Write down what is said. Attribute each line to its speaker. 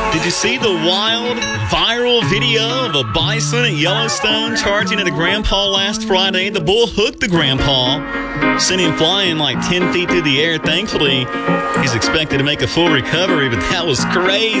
Speaker 1: Did you see the wild, viral video of a bison at Yellowstone charging at a grandpa last Friday? The bull hooked the grandpa, sent him flying like 10 feet through the air. Thankfully, he's expected to make a full recovery, but that was crazy.